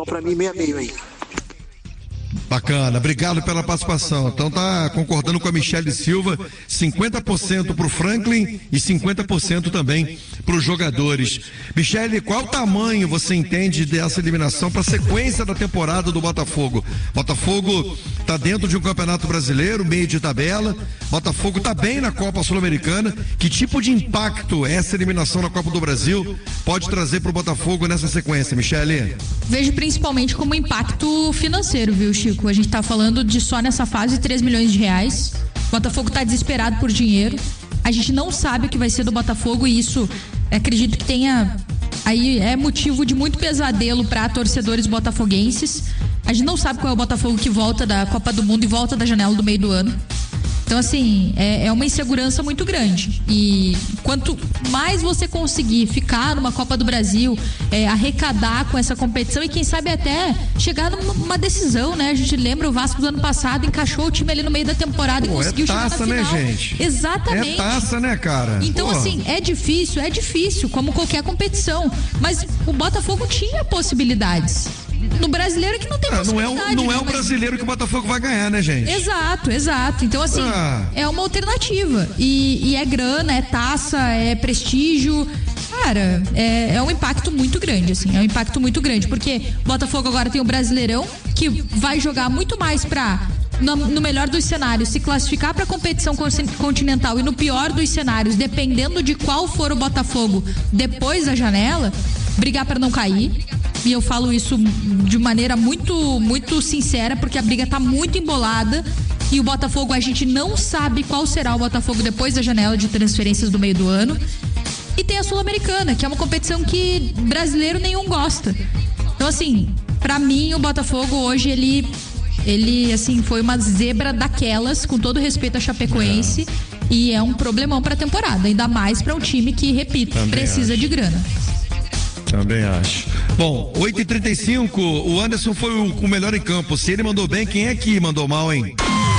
Então, para mim, 6,5 aí. Bacana, obrigado pela participação. Então tá concordando com a Michele Silva, 50% pro Franklin e 50% também pros jogadores. Michele, qual tamanho você entende dessa eliminação para a sequência da temporada do Botafogo? Botafogo tá dentro de um campeonato brasileiro, meio de tabela, Botafogo tá bem na Copa Sul-Americana. Que tipo de impacto essa eliminação na Copa do Brasil pode trazer pro Botafogo nessa sequência, Michele? Vejo principalmente como impacto financeiro, viu, Chico? A gente tá falando de só nessa fase 3 milhões de reais. O Botafogo tá desesperado por dinheiro. A gente não sabe o que vai ser do Botafogo e isso, acredito que tenha aí é motivo de muito pesadelo para torcedores botafoguenses. A gente não sabe qual é o Botafogo que volta da Copa do Mundo e volta da janela do meio do ano. Então, assim, é uma insegurança muito grande. E quanto mais você conseguir ficar numa Copa do Brasil, arrecadar com essa competição e quem sabe até chegar numa decisão, né? A gente lembra o Vasco do ano passado, encaixou o time ali no meio da temporada e conseguiu chegar na final. É taça, né, gente? Exatamente. É taça, né, cara? Então, assim, é difícil, como qualquer competição. Mas o Botafogo tinha possibilidades. No brasileiro que não tem possibilidade. Não é o brasileiro que o Botafogo vai ganhar, né, gente? Exato. Então, assim, é uma alternativa. E é grana, é taça, é prestígio. Cara, é um impacto muito grande, assim. É um impacto muito grande. Porque o Botafogo agora tem o Brasileirão, que vai jogar muito mais pra, no melhor dos cenários, se classificar para a competição continental e no pior dos cenários, dependendo de qual for o Botafogo depois da janela, brigar para não cair. E eu falo isso de maneira muito, muito sincera, porque a briga tá muito embolada e o Botafogo, a gente não sabe qual será o Botafogo depois da janela de transferências do meio do ano. E tem a Sul-Americana, que é uma competição que brasileiro nenhum gosta. Então, assim, pra mim o Botafogo hoje, ele assim, foi uma zebra daquelas, com todo respeito a Chapecoense, e é um problemão pra temporada, ainda mais pra um time que, repito, precisa de grana. Também acho. Bom, 8h35, o Anderson foi o melhor em campo. Se ele mandou bem, quem é que mandou mal, hein?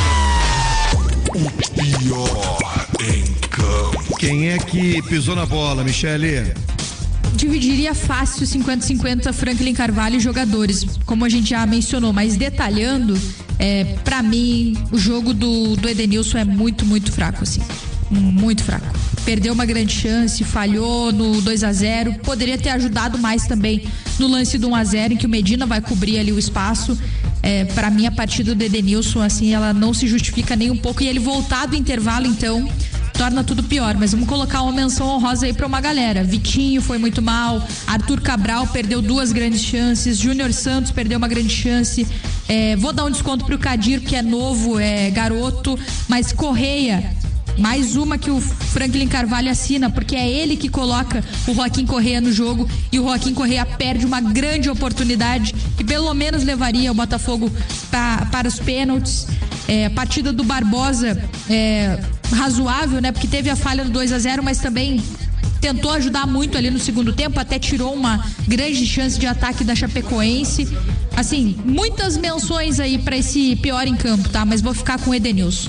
O pior em campo. Quem é que pisou na bola, Michele? Dividiria fácil 50-50 Franklin Carvalho e jogadores, como a gente já mencionou, mas detalhando, pra mim, o jogo do Edenilson é muito, muito fraco, assim. Muito fraco. Perdeu uma grande chance, falhou no 2-0, poderia ter ajudado mais também no lance do 1-0, em que o Medina vai cobrir ali o espaço. Pra mim, a partida do Edenilson, assim, ela não se justifica nem um pouco, e ele voltar do intervalo, então, torna tudo pior. Mas vamos colocar uma menção honrosa aí pra uma galera. Vitinho foi muito mal, Arthur Cabral perdeu 2 grandes chances, Júnior Santos perdeu uma grande chance. Vou dar um desconto pro Kadir, que é novo, garoto, mas Correia, mais uma que o Franklin Carvalho assina, porque é ele que coloca o Joaquim Correa no jogo, e o Joaquim Correa perde uma grande oportunidade que pelo menos levaria o Botafogo para os pênaltis. A partida do Barbosa razoável, né? Porque teve a falha do 2-0, mas também tentou ajudar muito ali no segundo tempo, até tirou uma grande chance de ataque da Chapecoense. Assim, muitas menções aí para esse pior em campo, tá? Mas vou ficar com o Edenilson.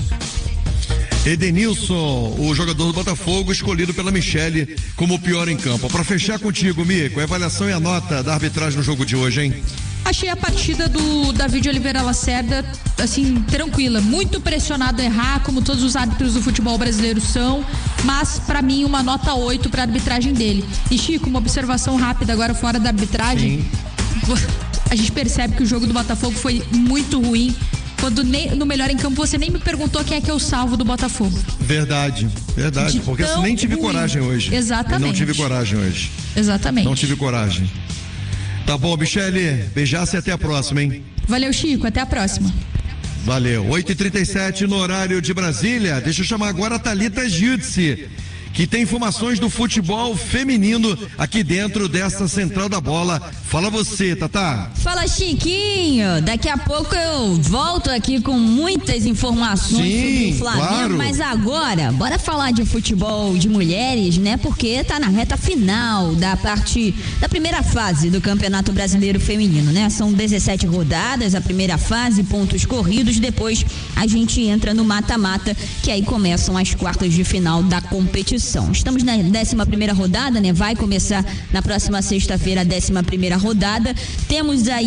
Edenilson, o jogador do Botafogo, escolhido pela Michele como o pior em campo. Para fechar contigo, Mico, a avaliação e a nota da arbitragem no jogo de hoje, hein? Achei a partida do David Oliveira Lacerda, assim, tranquila, muito pressionado a errar, como todos os árbitros do futebol brasileiro são, mas pra mim uma nota 8 pra arbitragem dele. E Chico, uma observação rápida agora fora da arbitragem. Sim. A gente percebe que o jogo do Botafogo foi muito ruim. Quando no melhor em campo você nem me perguntou quem é que é o salvo do Botafogo. Verdade, porque eu nem tive coragem hoje. Exatamente. Eu não tive coragem hoje. Exatamente. Não tive coragem. Tá bom, Michele, beijasse e até a próxima, hein? Valeu, Chico, até a próxima. Valeu, 8h37 no horário de Brasília. Deixa eu chamar agora a Thalita Giudice, que tem informações do futebol feminino aqui dentro dessa Central da Bola. Fala você, Tatá. Fala, Chiquinho. Daqui a pouco eu volto aqui com muitas informações sobre o Flamengo, claro. Mas agora, bora falar de futebol de mulheres, né? Porque tá na reta final da primeira fase do Campeonato Brasileiro Feminino, né? São 17 rodadas, a primeira fase, pontos corridos, depois a gente entra no mata-mata, que aí começam as quartas de final da competição. Estamos na 11ª rodada, né? Vai começar na próxima sexta-feira a 11ª rodada. Temos aí